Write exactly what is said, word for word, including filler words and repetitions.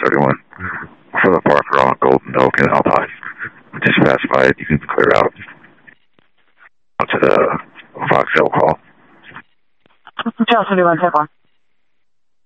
thirty-one for the Parker on Golden Oak and Alpine. Just pass by it. You can clear out to the Fox Hill call. Charles thirty-one, ten four.